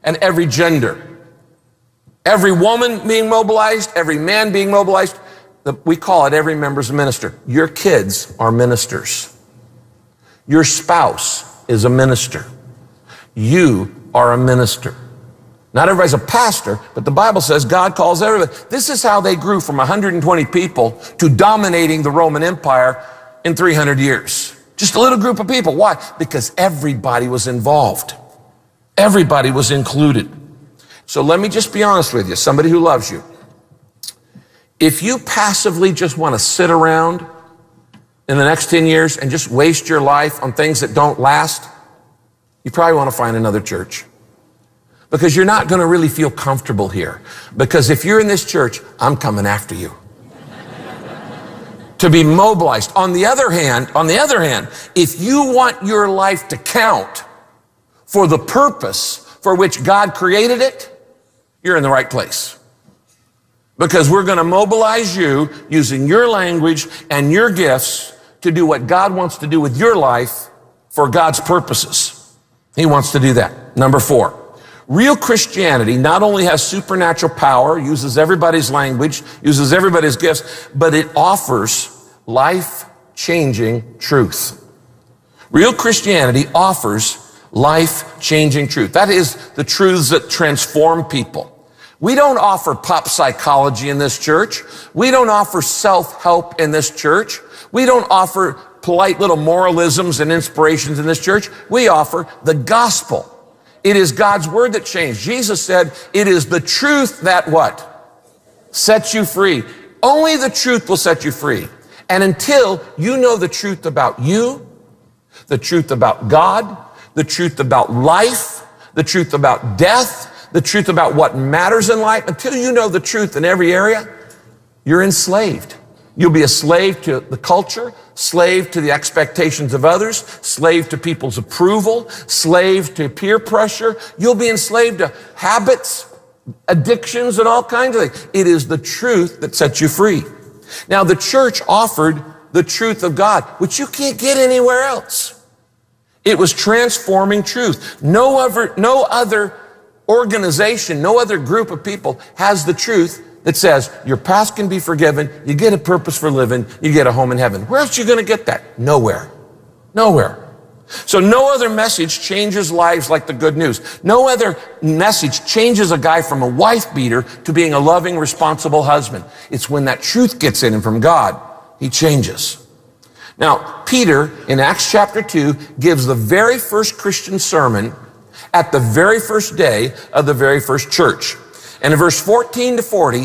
and every gender. Every woman being mobilized, every man being mobilized. We call it every member's a minister. Your kids are ministers. Your spouse is a minister. You are a minister. Not everybody's a pastor, but the Bible says God calls everybody. This is how they grew from 120 people to dominating the Roman Empire in 300 years. Just a little group of people. Why? Because everybody was involved. Everybody was included. So let me just be honest with you, somebody who loves you. If you passively just want to sit around in the next 10 years and just waste your life on things that don't last, you probably want to find another church. Because you're not going to really feel comfortable here. Because if you're in this church, I'm coming after you. To be mobilized. On the other hand, if you want your life to count for the purpose for which God created it, you're in the right place. Because we're going to mobilize you using your language and your gifts to do what God wants to do with your life for God's purposes. He wants to do that. Number 4. Real Christianity not only has supernatural power, uses everybody's language, uses everybody's gifts, but it offers life-changing truth. Real Christianity offers life-changing truth. That is the truths that transform people. We don't offer pop psychology in this church. We don't offer self-help in this church. We don't offer polite little moralisms and inspirations in this church. We offer the gospel. It is God's word that changed. Jesus said, it is the truth that what? Sets you free. Only the truth will set you free. And until you know the truth about you, the truth about God, the truth about life, the truth about death, the truth about what matters in life, until you know the truth in every area, you're enslaved. You'll be a slave to the culture, slave to the expectations of others, slave to people's approval, slave to peer pressure. You'll be enslaved to habits, addictions, and all kinds of things. It is the truth that sets you free. Now, the church offered the truth of God, which you can't get anywhere else. It was transforming truth. No other organization, no other group of people has the truth that says your past can be forgiven, you get a purpose for living, you get a home in heaven. Where else are you going to get that? Nowhere. Nowhere. So no other message changes lives like the good news. No other message changes a guy from a wife beater to being a loving, responsible husband. It's when that truth gets in him from God, he changes. Now, Peter, in Acts chapter 2, gives the very first Christian sermon at the very first day of the very first church. And in verse 14 to 40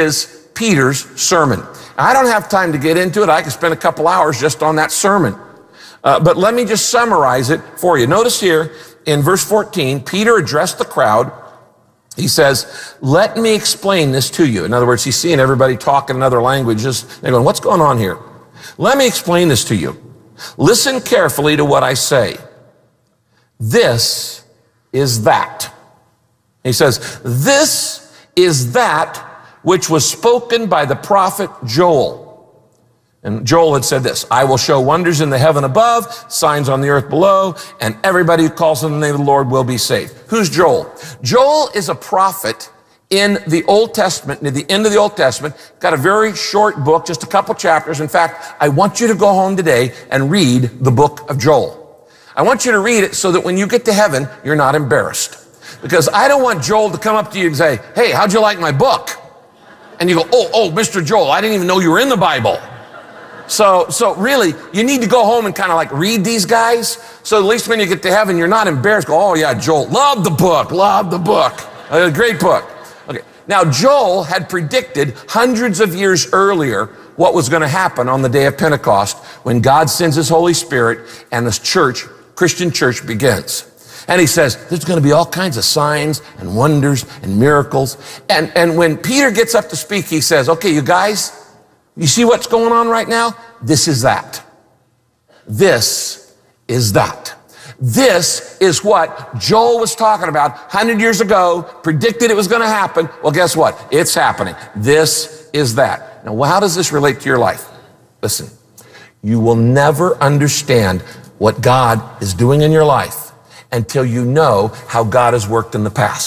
is Peter's sermon. I don't have time to get into it. I could spend a couple hours just on that sermon. But let me just summarize it for you. Notice here in verse 14, Peter addressed the crowd. He says, let me explain this to you. In other words, he's seeing everybody talking in other languages. They're going, what's going on here? Let me explain this to you. Listen carefully to what I say. This is that. He says, this is that which was spoken by the prophet Joel. And Joel had said this, I will show wonders in the heaven above, signs on the earth below, and everybody who calls on the name of the Lord will be saved. Who's Joel? Joel is a prophet in the Old Testament, near the end of the Old Testament. Got a very short book, just a couple chapters. In fact, I want you to go home today and read the book of Joel. I want you to read it so that when you get to heaven, you're not embarrassed. Because I don't want Joel to come up to you and say, hey, how'd you like my book? And you go, oh, Mr. Joel, I didn't even know you were in the Bible. So really, you need to go home and kind of like read these guys. So at least when you get to heaven, you're not embarrassed. Go, oh yeah, Joel, love the book. Great book. Okay. Now, Joel had predicted hundreds of years earlier what was going to happen on the day of Pentecost when God sends his Holy Spirit and this church, Christian church, begins. And he says, there's going to be all kinds of signs and wonders and miracles. And when Peter gets up to speak, he says, okay, you guys, you see what's going on right now? This is that. This is that. This is what Joel was talking about 100 years ago, predicted it was going to happen. Well, guess what? It's happening. This is that. Now, how does this relate to your life? Listen, you will never understand what God is doing in your life until you know how God has worked in the past.